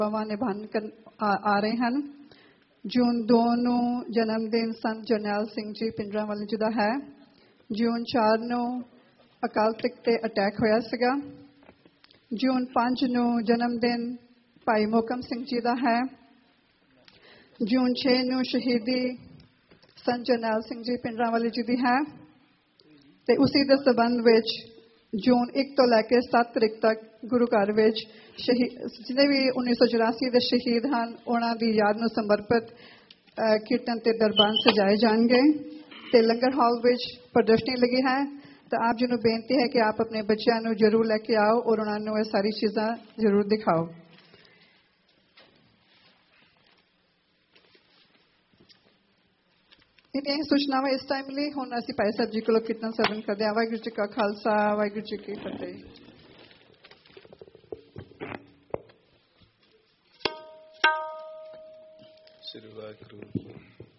ਸੇਵਾਵਾਂ ਨਿਭਾਉਣ ਆ ਰਹੇ ਹਨ। ਜੂਨ 2 ਨੂੰ ਜਨਮ ਦਿਨ ਸੰਤ ਜਰਨੈਲ ਸਿੰਘ ਜੀ ਪਿੰਡਰਾਂਵਾਲੇ ਜੀ ਦਾ ਹੈ। ਜੂਨ 4 ਨੂੰ ਅਕਾਲ ਤਖਤ ਤੇ ਅਟੈਕ ਹੋਇਆ ਸੀਗਾ। ਜੂਨ 5 ਨੂੰ ਜਨਮ ਦਿਨ ਭਾਈ ਮੋਹਕਮ ਸਿੰਘ ਜੀ ਦਾ ਹੈ। ਜੂਨ 6 ਨੂੰ ਸ਼ਹੀਦੀ ਸੰਤ ਜਰਨੈਲ ਸਿੰਘ ਜੀ ਪਿੰਡਰਾਂਵਾਲੇ ਜੀ ਦੀ ਹੈ। ਤੇ ਉਸੇ ਦੇ ਸੰਬੰਧ ਵਿੱਚ ਜੂਨ 1 ਤੋਂ ਲੈ ਕੇ 7 ਤਰੀਕ ਤੱਕ ਗੁਰੂ ਘਰ ਵਿੱਚ ਜਿਹਨੇ ਵੀ 1984 ਦੇ ਸ਼ਹੀਦ ਹਨ ਉਹਨਾਂ ਦੀ ਯਾਦ ਨੂੰ ਸਮਰਪਿਤ ਕੀਰਤਨ ਤੇ ਦਰਬਾਰ ਸਜਾਏ ਜਾਣਗੇ ਤੇ ਲੰਗਰ ਹਾਲ ਵਿੱਚ ਪ੍ਰਦਰਸ਼ਨੀ ਲੱਗੀ ਹੈ। ਤਾਂ ਆਪ ਜੀ ਨੂੰ ਬੇਨਤੀ ਹੈ ਕਿ ਆਪ ਆਪਣੇ ਬੱਚਿਆਂ ਨੂੰ ਜ਼ਰੂਰ ਲੈ ਕੇ ਆਓ ਔਰ ਉਹਨਾਂ ਨੂੰ ਇਹ ਸਾਰੀ ਚੀਜ਼ਾਂ ਜ਼ਰੂਰ ਦਿਖਾਓ। ਇਹ ਸੂਚਨਾਵਾਂ ਇਸ ਟਾਈਮ ਲਈ ਹੁਣ ਅਸੀਂ ਭਾਈ ਸਾਹਿਬ ਜੀ ਕੋਲੋਂ ਕੀਰਤਨ ਸਰਵਣ ਕਰਦੇ ਹਾਂ। ਵਾਹਿਗੁਰੂ ਜੀ ਕਾ ਖਾਲਸਾ, ਵਾਹਿਗੁਰੂ ਜੀ ਕੀ ਫਤਿਹ। ਸ੍ਰੀ ਵਾਹਿਗੁਰੂ।